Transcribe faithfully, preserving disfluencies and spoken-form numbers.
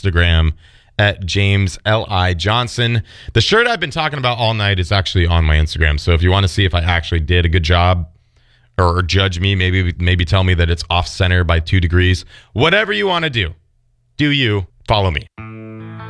Instagram at James L I Johnson. The shirt I've been talking about all night is actually on my Instagram. So if you want to see if I actually did a good job or judge me, maybe maybe tell me that it's off center by two degrees. Whatever you want to do, do you. Follow me.